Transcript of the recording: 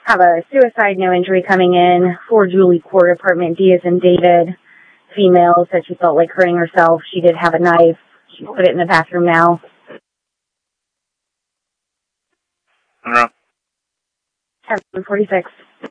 Have a suicide, no injury coming in for Julie Court, apartment D as in David. Female said she felt like hurting herself. She did have a knife. She put it in the bathroom now. Monroe. 746.